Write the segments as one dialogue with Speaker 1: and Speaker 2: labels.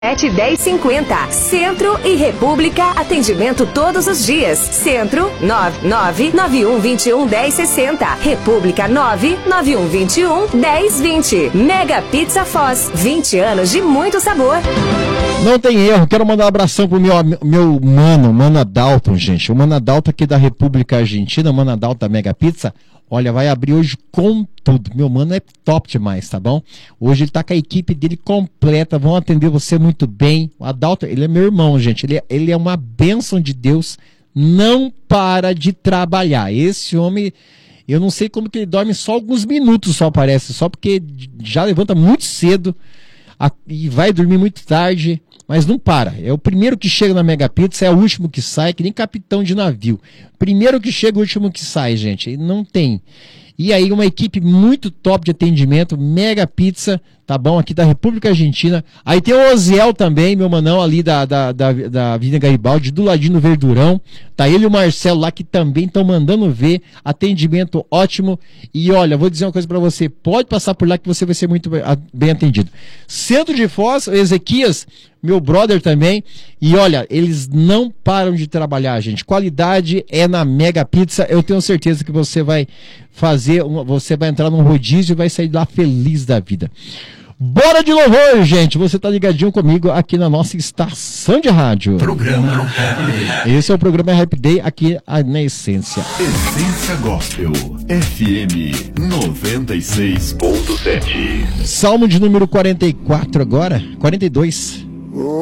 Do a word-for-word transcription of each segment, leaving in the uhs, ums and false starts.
Speaker 1: sete dez cinquenta. Centro e República, atendimento todos os dias. Centro nove nove nove um dois um um zero seis zero. República nove nove um dois um um zero dois zero. Mega Pizza Foz, vinte anos de muito sabor.
Speaker 2: Não tem erro, quero mandar um abração pro meu, meu mano, Mano Adalto, gente. O Mano Adalto aqui da República Argentina, o Mano Adalto da Mega Pizza. Olha, vai abrir hoje com tudo. Meu mano é top demais, tá bom? Hoje ele tá com a equipe dele completa, vão atender você muito bem. O Adalto, ele é meu irmão, gente. Ele é, ele é uma bênção de Deus. Não para de trabalhar. Esse homem, eu não sei como que ele dorme só alguns minutos, só parece. Só porque já levanta muito cedo a, e vai dormir muito tarde. Mas não para. É o primeiro que chega na Mega Pizza, é o último que sai, que nem capitão de navio. Primeiro que chega, o último que sai, gente. Não tem. E aí uma equipe muito top de atendimento, Mega Pizza, tá bom? Aqui da República Argentina. Aí tem o Oziel também, meu manão ali da, da, da, da Avenida Garibaldi, do ladinho do Verdurão. Tá ele e o Marcelo lá que também estão mandando ver. Atendimento ótimo. E olha, vou dizer uma coisa pra você. Pode passar por lá que você vai ser muito bem atendido. Centro de Foz, Ezequias, meu brother também. E olha, eles não param de trabalhar, gente. Qualidade é na Mega Pizza. Eu tenho certeza que você vai fazer, uma, você vai entrar num rodízio e vai sair lá feliz da vida. Bora de louvor, gente. Você tá ligadinho comigo aqui na nossa estação de rádio.
Speaker 3: Programa Happy Day.
Speaker 2: Esse é o programa Happy Day aqui na Essência.
Speaker 3: Essência Gospel, F M noventa e seis ponto sete.
Speaker 2: Salmo de número quarenta e quatro agora, quarenta e dois.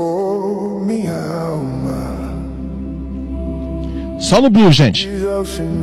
Speaker 4: Oh, minha alma.
Speaker 2: Só no Blue, gente.